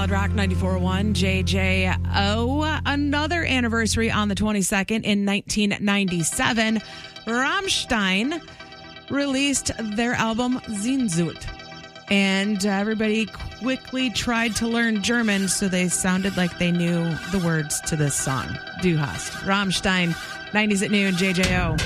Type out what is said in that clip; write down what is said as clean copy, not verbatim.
Solid Rock 94.1 JJO. Another anniversary on the 22nd in 1997. Rammstein released their album Sehnsucht. And everybody quickly tried to learn German so they sounded like they knew the words to this song. Du hast. Rammstein, 90s at noon, JJO.